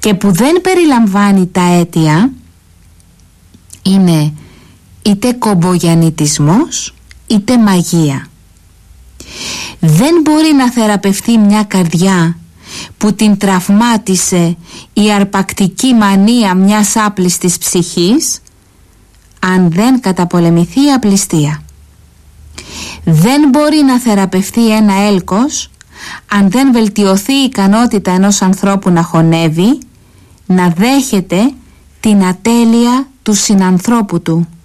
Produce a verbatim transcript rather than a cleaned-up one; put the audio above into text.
και που δεν περιλαμβάνει τα αίτια είναι είτε κομπογιαννιτισμός είτε μαγεία. Δεν μπορεί να θεραπευτεί μια καρδιά που την τραυμάτισε η αρπακτική μανία μιας άπλιστης ψυχής αν δεν καταπολεμηθεί η απληστία. Δεν μπορεί να θεραπευτεί ένα έλκος αν δεν βελτιωθεί η ικανότητα ενός ανθρώπου να χωνεύει, να δέχεται την ατέλεια του συνανθρώπου του.